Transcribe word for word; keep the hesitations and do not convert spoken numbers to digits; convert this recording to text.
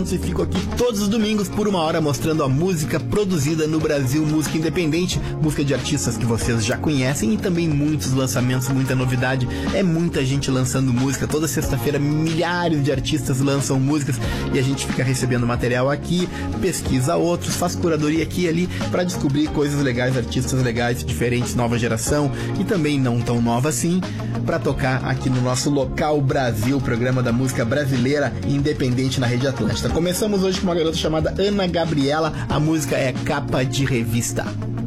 E fico aqui todos os domingos por uma hora mostrando a música produzida no Brasil, música independente, música de artistas que vocês já conhecem e também muitos lançamentos, muita novidade. É muita gente lançando música. Toda sexta-feira milhares de artistas lançam músicas e a gente fica recebendo material aqui, pesquisa outros, faz curadoria aqui e ali para descobrir coisas legais, artistas legais, diferentes, nova geração e também não tão nova assim, para tocar aqui no nosso Local Brasil, programa da música brasileira independente na Rede Atlântica. Começamos hoje com uma garota chamada Ana Gabriela, a música é Capa de Revista.